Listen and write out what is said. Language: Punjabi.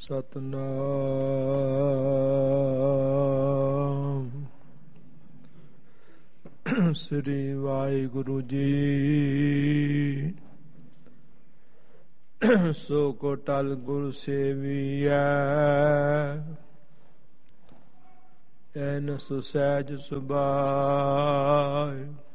ਸਤਨਾਮ ਸ੍ਰੀ ਵਾਹਿਗੁਰੂ ਜੀ। ਸੋ ਕੋ ਟਲ ਗੁਰ ਸੇਵੀਐ, ਐਨ ਸੁ ਸਹਿਜ ਸੁਭਾਇ।